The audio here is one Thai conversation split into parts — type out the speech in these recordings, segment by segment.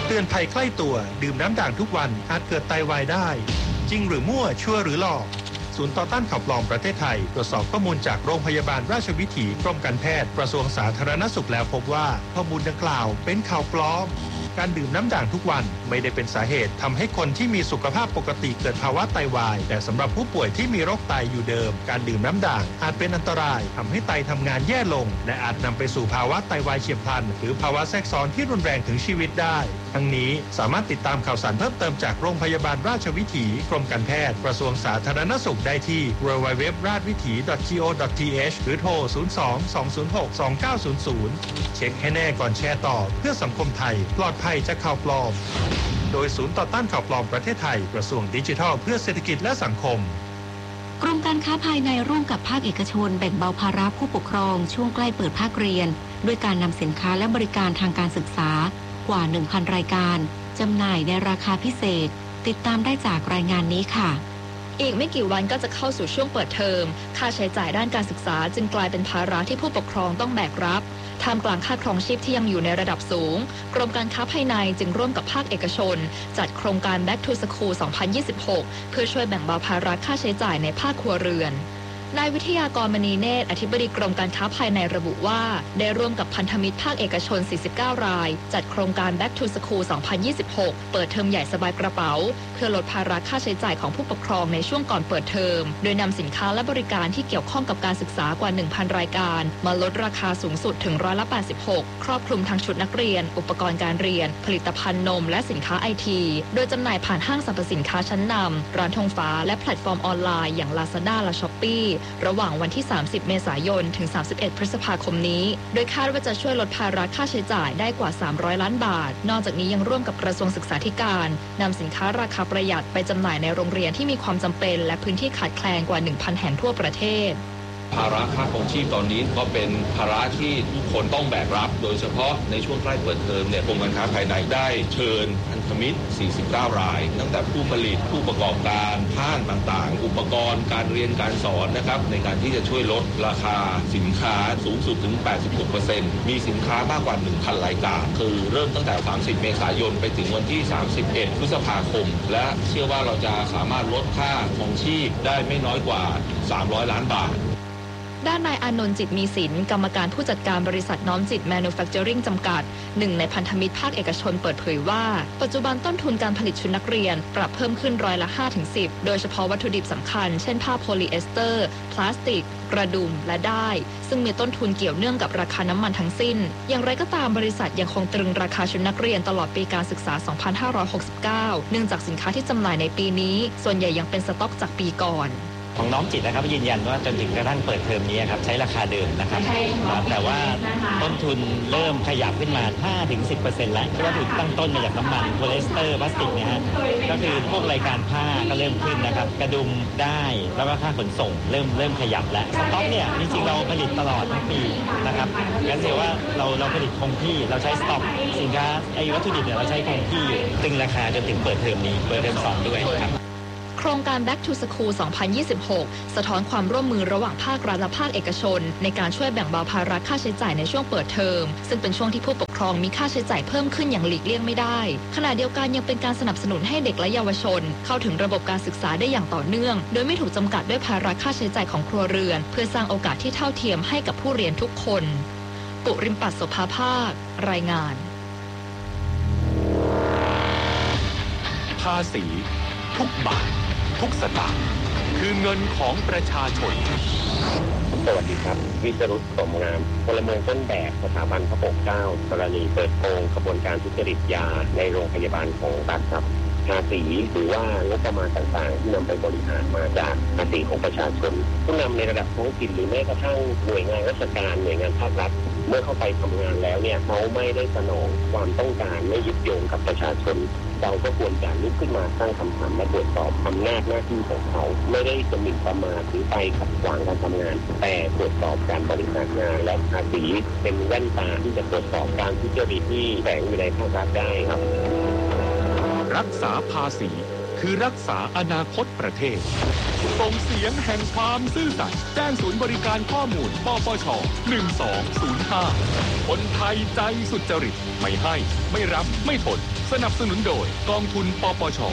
เตือนภัยใกล้ตัวดื่มน้ำด่างทุกวันอาจเกิดไตวายได้จริงหรือมั่วชั่วหรือหลอกศูนย์ต่อต้านข่าวปลอมประเทศไทยตรวจสอบข้อมูลจากโรงพยาบาลราชวิถีกรมการแพทย์กระทรวงสาธารณสุขแล้วพบว่าข้อมูลดังกล่าวเป็นข่าวปลอมการดื่มน้ำด่างทุกวันไม่ได้เป็นสาเหตุทำให้คนที่มีสุขภาพปกติเกิดภาวะไตวายแต่สำหรับผู้ป่วยที่มีโรคไตอยู่เดิมการดื่มน้ำด่างอาจเป็นอันตรายทำให้ไตทำงานแย่ลงและอาจนำไปสู่ภาวะไตวายเฉียบพลันหรือภาวะแทรกซ้อนที่รุนแรงถึงชีวิตได้ทั้งนี้สามารถติดตามข่าวสารเพิ่มเติมจากโรงพยาบาลราชวิถีกรมการแพทย์กระทรวงสาธารณสุขได้ที่ www.rajvithi.go.th หรือโทร 02-206-2900 เช็คให้แน่ก่อนแชร์ต่อเพื่อสังคมไทยปลอดภัยจากข่าวปลอมโดยศูนย์ต่อต้านข่าวปลอมประเทศไทยกระทรวงดิจิทัลเพื่อเศรษฐกิจและสังคมกรมการค้าภายในร่วมกับภาคเอกชนแบ่งเบาภาระผู้ปกครองช่วงใกล้เปิดภาคเรียนด้วยการนำสินค้าและบริการทางการศึกษากว่า 1,000 รายการจำหน่ายในราคาพิเศษติดตามได้จากรายงานนี้ค่ะอีกไม่กี่วันก็จะเข้าสู่ช่วงเปิดเทอมค่าใช้จ่ายด้านการศึกษาจึงกลายเป็นภาระที่ผู้ปกครองต้องแบกรับท่ามกลางค่าครองชีพที่ยังอยู่ในระดับสูงกรมการค้าภายในจึงร่วมกับภาคเอกชนจัดโครงการ Back to School 2026 เพื่อช่วยแบ่งเบาภาระค่าใช้จ่ายในภาคครัวเรือนนายวิทยากรมณีเนตรอธิบดีกรมการค้าภายในระบุว่าได้ร่วมกับพันธมิตรภาคเอกชน 49 รายจัดโครงการ Back to School 2026 เปิดเทอมใหญ่สบายกระเป๋าเพื่อลดภาระค่าใช้จ่ายของผู้ปกครองในช่วงก่อนเปิดเทอมโดยนำสินค้าและบริการที่เกี่ยวข้องกับการศึกษากว่า 1,000 รายการมาลดราคาสูงสุดถึง86%ครอบคลุมทั้งชุดนักเรียนอุปกรณ์การเรียนผลิตภัณฑ์นมและสินค้าไอทีโดยจำหน่ายผ่านห้างสรรพสินค้าชั้นนำร้านธงฟ้าและแพลตฟอร์มออนไลน์อย่าง Lazada และ Shopeeระหว่างวันที่ 30 เมษายน ถึง 31 พฤษภาคมนี้โดยคาดว่าจะช่วยลดภาระค่าใช้จ่ายได้กว่า 300 ล้านบาทนอกจากนี้ยังร่วมกับกระทรวงศึกษาธิการนำสินค้าราคาประหยัดไปจำหน่ายในโรงเรียนที่มีความจำเป็นและพื้นที่ขาดแคลนกว่า 1,000 แห่งทั่วประเทศภาระค่าครองชีพตอนนี้ก็เป็นภาระที่ทุกคนต้องแบกรับโดยเฉพาะในช่วงใกล้เปิดเทอมเนี่ยกรมการค้าภายในได้เชิญพันธมิตร 49 รายตั้งแต่ผู้ผลิตผู้ประกอบการห้างต่างๆอุปกรณ์การเรียนการสอนนะครับในการที่จะช่วยลดราคาสินค้าสูงสุดถึง 86% มีสินค้ามากกว่า 1,000 รายการคือเริ่มตั้งแต่ 30 เมษายนไปถึงวันที่ 31 พฤษภาคมและเชื่อว่าเราจะสามารถลดค่าครองชีพได้ไม่น้อยกว่า 300 ล้านบาทด้านนายอานนท์จิตมีสินกรรมการผู้จัดการบริษัทน้อมจิต Manufacturing จำกัดหนึ่งในพันธมิตรภาคเอกชนเปิดเผยว่าปัจจุบันต้นทุนการผลิตชุดนักเรียนปรับเพิ่มขึ้นร้อยละ 5-10 โดยเฉพาะวัตถุดิบสำคัญเช่นผ้าโพลีเอสเตอร์พลาสติกกระดุมและด้ายซึ่งมีต้นทุนเกี่ยวเนื่องกับราคาน้ำมันทั้งสิ้นอย่างไรก็ตามบริษัทยังคงตรึงราคาชุดนักเรียนตลอดปีการศึกษา 2569 เนื่องจากสินค้าที่จำหน่ายในปีนี้ส่วนใหญ่ยังเป็นสต็อกจากปีก่อนของน้อมจิตนะครับยืนยันว่าจนถึงกระทั่งเปิดเทอมนี้ครับใช้ราคาเดิมนะครับแต่ว่าต้นทุนเริ่มขยับขึ้นมา 5-10% แล้ววัตถุตั้งต้นมาจากน้ำมันโพลีเอสเตอร์พลาสติกเนี่ยฮะก็คือพวกรายการผ้าก็เริ่มขึ้นนะครับกระดุมได้แล้วก็ค่าขนส่งเริ่มขยับแล้วสต็อกเนี่ยจริงๆเราผลิตตลอดทั้งปีนะครับงั้นแสดงว่าเราผลิตคงที่เราใช้สต็อกสินค้าวัตถุดิบเนี่ยเราใช้คงที่ตึงราคาจนถึงเปิดเทอมนี้เปิดเทอม2ด้วยครับโครงการ Back to School 2026 สะท้อนความร่วมมือระหว่างภาครัฐและภาคเอกชนในการช่วยแบ่งเบาภาระค่าใช้จ่ายในช่วงเปิดเทอมซึ่งเป็นช่วงที่ผู้ปกครองมีค่าใช้จ่ายเพิ่มขึ้นอย่างหลีกเลี่ยงไม่ได้ขณะเดียวกันยังเป็นการสนับสนุนให้เด็กและเยาวชนเข้าถึงระบบการศึกษาได้อย่างต่อเนื่องโดยไม่ถูกจำกัดด้วยภาระค่าใช้จ่ายของครัวเรือนเพื่อสร้างโอกาสที่เท่าเทียมให้กับผู้เรียนทุกคนปุริมปัสโสภาภาครายงานภาษีทุกบาททุกสตางค์คือเงินของประชาชนสวัสดีครับวิศรุตสมงามพลเมืองต้นแบบสถาบันพระปกเกล้ากรณีเปิดโปงกระบวนการทุจริตยาในโรงพยาบาลของรัฐครับภาษีหรือว่างบประมาณต่างๆที่นำไปบริหารมาจากภาษีของประชาชนผู้นำในระดับท้องถิ่นหรือแม้กระทั่งหน่วยงานราชการหน่วยงานภาครัฐเมื่อเข้าไปทำงานแล้วเนี่ยเขาไม่ได้สนองความต้องการไม่ยึดโยงกับประชาชนเราก็ควรจะลุกขึ้นมาตั้งคำถามและตรวจสอบอำนาจหน้าที่ของเขาไม่ได้จะหมิ่นประมาทหรือไปขัดขวางการทำงานแต่ตรวจสอบการบริหารงานและภาษีเป็นแว่นตาที่จะตรวจสอบการทุจริตที่แฝงอยู่ในภาครัฐได้ครับรักษาภาษีคือรักษาอนาคตประเทศส่งเสียงแห่งความซื่อสัตย์แจ้งศูนย์บริการข้อมูลปปช1205คนไทยใจสุจริตไม่ให้ไม่รับไม่ทนสนับสนุนโดยกองทุนปปช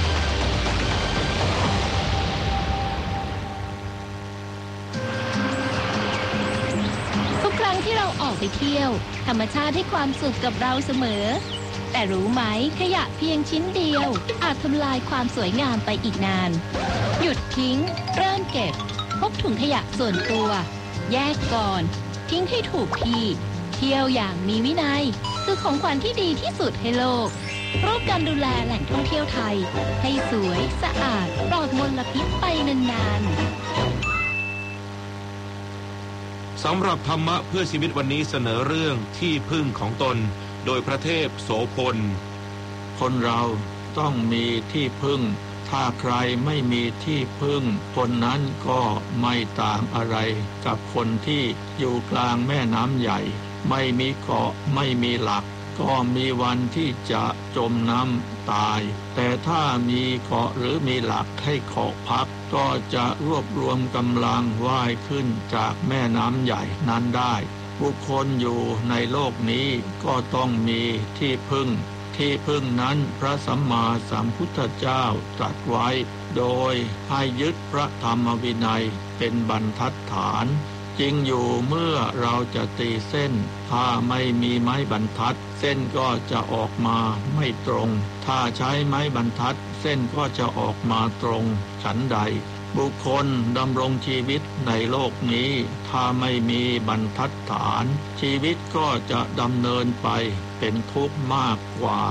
ทุกครั้งที่เราออกไปเที่ยวธรรมชาติให้ความสุขกับเราเสมอแต่รู้ไหมขยะเพียงชิ้นเดียวอาจทำลายความสวยงามไปอีกนานหยุดทิ้งเริ่มเก็บพกถุงขยะส่วนตัวแยกก่อนทิ้งให้ถูกที่เที่ยวอย่างมีวินัยคือของขวัญที่ดีที่สุดให้โลกร่วมกันดูแลแหล่งท่องเที่ยวไทยให้สวยสะอาดปลอดมลพิษไปนานสำหรับธรรมะเพื่อชีวิตวันนี้เสนอเรื่องที่พึ่งของตนโดยพระเทพโสพลคนเราต้องมีที่พึ่งถ้าใครไม่มีที่พึ่งคนนั้นก็ไม่ต่างอะไรกับคนที่อยู่กลางแม่น้ำใหญ่ไม่มีเกาะไม่มีหลักก็มีวันที่จะจมน้ำตายแต่ถ้ามีเกาะหรือมีหลักให้เกาะพักก็จะรวบรวมกำลังว่ายขึ้นจากแม่น้ำใหญ่นั้นได้บุคคลอยู่ในโลกนี้ก็ต้องมีที่พึ่งที่พึ่งนั้นพระสัมมาสัมพุทธเจ้าตรัสไว้โดยให้ยึดพระธรรมวินัยเป็นบรรทัดฐานจริงอยู่เมื่อเราจะตีเส้นถ้าไม่มีไม้บรรทัดเส้นก็จะออกมาไม่ตรงถ้าใช้ไม้บรรทัดเส้นก็จะออกมาตรงฉันใดบุคคลดำรงชีวิตในโลกนี้ถ้าไม่มีบรรทัดฐานชีวิตก็จะดำเนินไปเป็นทุกข์มากกว่า